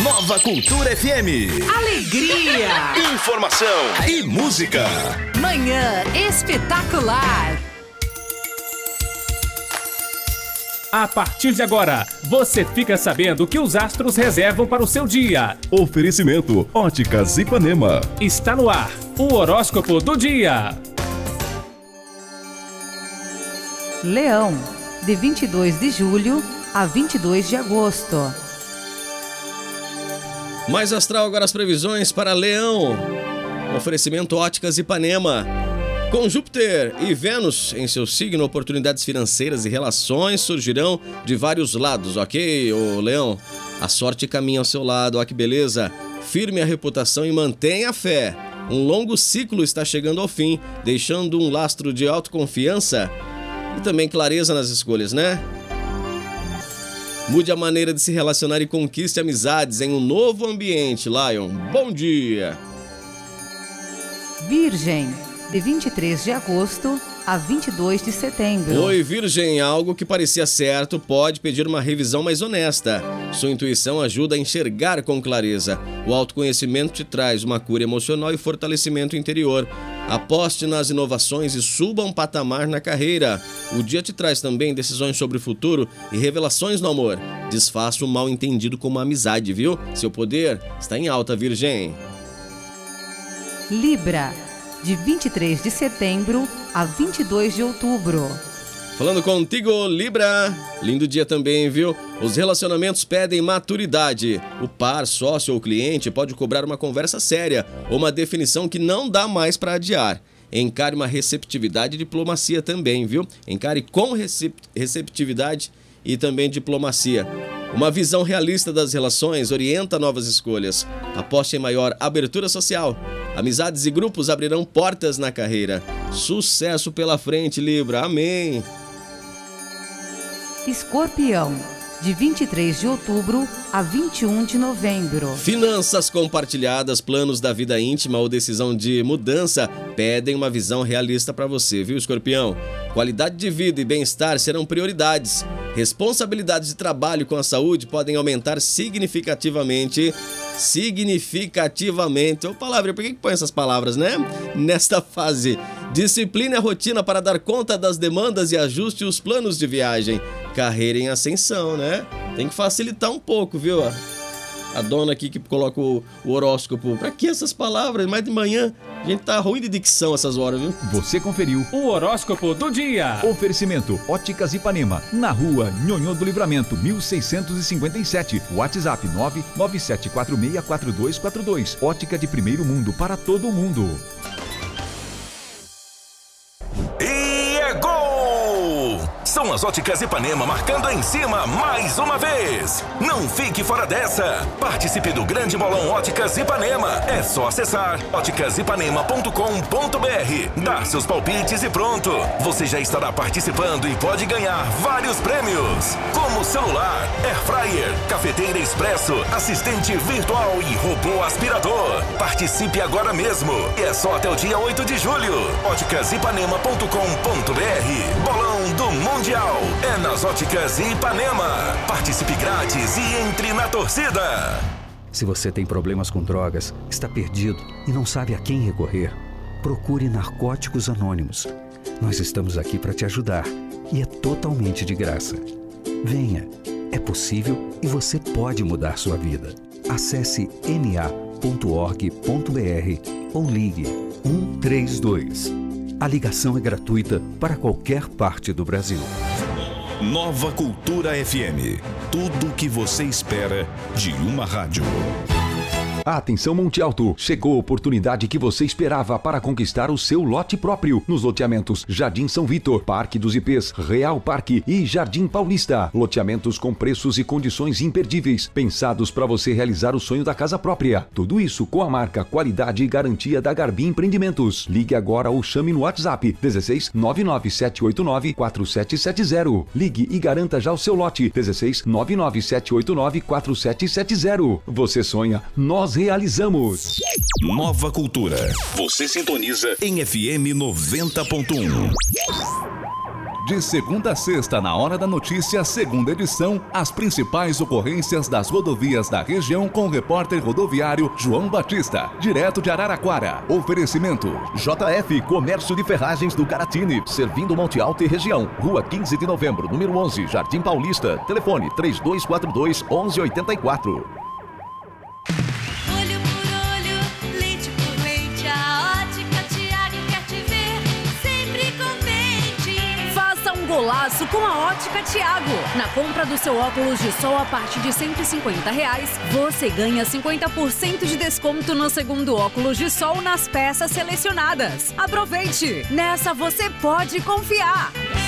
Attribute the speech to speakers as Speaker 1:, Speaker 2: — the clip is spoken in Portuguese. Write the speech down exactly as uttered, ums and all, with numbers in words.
Speaker 1: Nova Cultura F M.
Speaker 2: Alegria,
Speaker 1: informação e música.
Speaker 2: Manhã espetacular.
Speaker 3: A partir de agora, você fica sabendo o que os astros reservam para o seu dia.
Speaker 4: Oferecimento Óticas Ipanema.
Speaker 3: Está no ar o horóscopo do dia.
Speaker 5: Leão, de vinte e dois de julho a vinte e dois de agosto.
Speaker 6: Mais astral agora as previsões para Leão. Oferecimento Óticas Ipanema. Com Júpiter e Vênus em seu signo, oportunidades financeiras e relações surgirão de vários lados, ok, ô Leão? A sorte caminha ao seu lado, ó que beleza. Firme a reputação e mantenha a fé. Um longo ciclo está chegando ao fim, deixando um lastro de autoconfiança e também clareza nas escolhas, né? Mude a maneira de se relacionar e conquiste amizades em um novo ambiente, Lion. Bom dia!
Speaker 5: Virgem, de vinte e três de agosto a vinte e dois de setembro.
Speaker 6: Oi, Virgem, algo que parecia certo pode pedir uma revisão mais honesta. Sua intuição ajuda a enxergar com clareza. O autoconhecimento te traz uma cura emocional e fortalecimento interior. Aposte nas inovações e suba um patamar na carreira. O dia te traz também decisões sobre o futuro e revelações no amor. Desfaça o mal entendido como amizade, viu? Seu poder está em alta, Virgem.
Speaker 5: Libra, de vinte e três de setembro a vinte e dois de outubro.
Speaker 6: Falando contigo, Libra. Lindo dia também, viu? Os relacionamentos pedem maturidade. O par, sócio ou cliente pode cobrar uma conversa séria ou uma definição que não dá mais para adiar. Encare uma receptividade e diplomacia também, viu? Encare com recep- receptividade e também diplomacia. Uma visão realista das relações orienta novas escolhas. Aposte em maior abertura social. Amizades e grupos abrirão portas na carreira. Sucesso pela frente, Libra. Amém.
Speaker 5: Escorpião, de vinte e três de outubro a vinte e um de novembro.
Speaker 6: Finanças compartilhadas, planos da vida íntima ou decisão de mudança pedem uma visão realista para você, viu, Escorpião? Qualidade de vida e bem-estar serão prioridades. Responsabilidades de trabalho com a saúde podem aumentar significativamente. Significativamente. Ô, palavra, por que que põe essas palavras, né? Nesta fase. Discipline a rotina para dar conta das demandas e ajuste os planos de viagem. Carreira em ascensão, né? Tem que facilitar um pouco, viu? A dona aqui que coloca o, o horóscopo. Pra que essas palavras? Mais de manhã a gente tá ruim de dicção essas horas, viu?
Speaker 4: Você conferiu
Speaker 3: o horóscopo do dia.
Speaker 4: Oferecimento Óticas Ipanema, na rua Nhonhô do Livramento, mil seiscentos e cinquenta e sete. WhatsApp nove nove sete quatro seis quatro dois quatro dois. Ótica de primeiro mundo para todo mundo.
Speaker 1: E é gol! São as Óticas Ipanema marcando em cima mais uma vez. Não fique fora dessa. Participe do grande bolão Óticas Ipanema. É só acessar óticas ipanema ponto com ponto b r, dar seus palpites e pronto. Você já estará participando e pode ganhar vários prêmios, como celular, air fryer, cafeteira expresso, assistente virtual e robô aspirador. Participe agora mesmo. É só até o dia oito de julho. óticas ipanema ponto com ponto b r. Bolão do Mundial é nas Óticas Ipanema. Participe grátis e entre na torcida.
Speaker 7: Se você tem problemas com drogas, está perdido e não sabe a quem recorrer, procure Narcóticos Anônimos. Nós estamos aqui para te ajudar e é totalmente de graça. Venha, é possível e você pode mudar sua vida. Acesse n a ponto org ponto b r ou ligue um três dois. A ligação é gratuita para qualquer parte do Brasil.
Speaker 1: Nova Cultura F M. Tudo o que você espera de uma rádio.
Speaker 4: Atenção, Monte Alto! Chegou a oportunidade que você esperava para conquistar o seu lote próprio nos loteamentos Jardim São Vitor, Parque dos Ipês, Real Parque e Jardim Paulista. Loteamentos com preços e condições imperdíveis, pensados para você realizar o sonho da casa própria. Tudo isso com a marca, qualidade e garantia da Garbi Empreendimentos. Ligue agora ou chame no WhatsApp dezesseis nove nove sete oito nove quatro sete sete zero. Ligue e garanta já o seu lote dezesseis nove nove sete oito nove quatro sete sete zero. Você sonha, nós realizamos.
Speaker 1: Nova Cultura. Você sintoniza em F M noventa ponto um.
Speaker 8: De segunda a sexta, na Hora da Notícia, segunda edição, as principais ocorrências das rodovias da região com o repórter rodoviário João Batista, direto de Araraquara. Oferecimento
Speaker 9: J F Comércio de Ferragens do Caratini, servindo Monte Alto e região. Rua quinze de novembro, número onze, Jardim Paulista. Telefone três dois quatro dois, um um oito quatro.
Speaker 10: Olho por olho, leite por leite, a Ótica Tiago quer te ver sempre contente.
Speaker 2: Faça um golaço com a Ótica Tiago. Na compra do seu óculos de sol a partir de cento e cinquenta reais, você ganha cinquenta por cento de desconto no segundo óculos de sol nas peças selecionadas. Aproveite! Nessa você pode confiar!